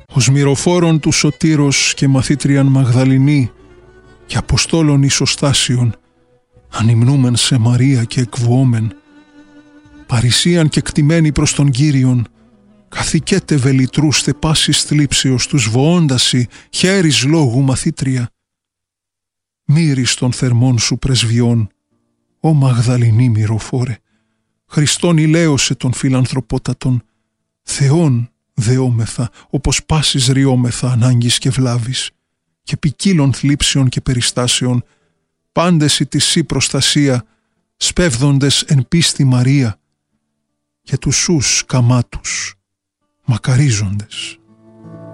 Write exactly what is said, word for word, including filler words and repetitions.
ως μυροφόρον του Σωτήρος και μαθήτριαν Μαγδαληνή και Αποστόλων Ισοστάσιων, ανυμνούμεν σε Μαρία και εκβουόμεν, παρησίαν και κτημένη προς τον Κύριον, καθηκέτε βελιτρούστε πάσης θλίψεως τους βοώντασι χέρις λόγου μαθήτρια. Μύρις των θερμών σου πρεσβειών, ο Μαγδαληνή μυροφόρε, Χριστόν ηλαίωσε των φιλανθρωπότατων, Θεόν δεόμεθα, όπως πάσης ριόμεθα ανάγκης και βλάβης, και ποικίλων θλίψεων και περιστάσεων, πάντες η της σύ προστασία, σπέβδοντες εν πίστη Μαρία, και τους σους καμάτους, μακαρίζοντες.